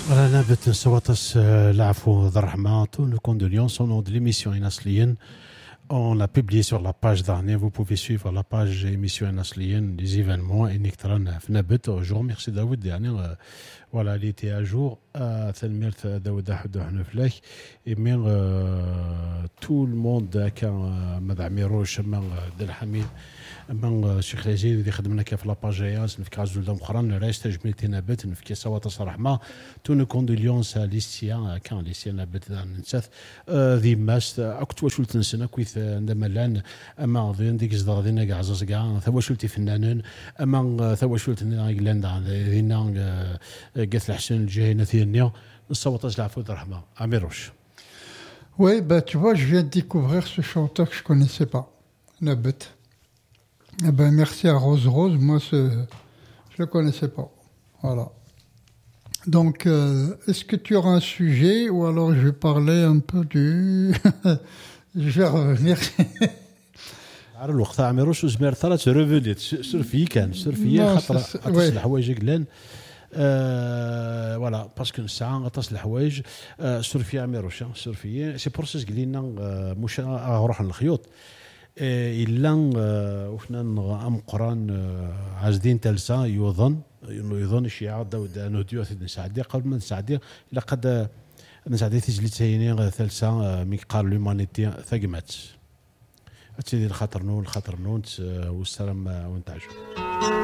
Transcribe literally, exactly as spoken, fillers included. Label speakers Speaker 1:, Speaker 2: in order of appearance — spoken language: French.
Speaker 1: رانا بت نصوتس العفو ذا الرحمة. Tous nos condoléances au nom de l'émission Inasliyen. On l'a publié sur la page dernière. Vous pouvez suivre la page émission Inasliyen, les événements et Nectran Fnabet. Aujourd'hui, merci Daoud. Dernier, voilà, il était à jour. Thelmir Daoud Ahmed Flech. Et même tout le monde, quand Madame Miroche, Delhamid. من الشيخ العزيز اللي خدمنا كيف في لاباج رياس نفك عزول دم خران رايش تجميلتي نبت نفك سوات صرحما تون كوندوليونس ليستيا كان ليستيا نبت نسات ذي ماس اكت واشول تنسنا كويث عندما لان اما ذين ديك زدر ذينا كاع عزاز كاع ثواشولتي فنانين اما ثواشولت ذينا ذينا قالت الحسن الجاينا ثينيا الصوت العفو الرحمه اميروش.
Speaker 2: Oui, bah tu vois, je viens de découvrir ce chanteur que je connaissais pas, Nabet. Eh ben, merci à Rose Rose, moi ce, je le connaissais pas. Voilà. Donc, euh, est-ce que tu auras un sujet ou alors je vais parler un peu du... je vais revenir.
Speaker 1: على الوقت عمروش وزمير ثلاث ريفوليت سرفي كان سرفي خاطر عطس الحوايج قلان فوالا باسكو الساعه عطس الحوايج سرفي عمروش سرفي سي بروسيس قلينا مش نروح للخيوط إلا وفنا أم قران عازدين تلسا يوظن يوظن الشيعة داود نهديو ثد نساعدي قبل ما نساعدي إلا قد نساعدي تجلي تسيني ثلسا مي قال لومانيتي ثقمات هاتي الخطر نون الخطر نون والسلام ونتعجب.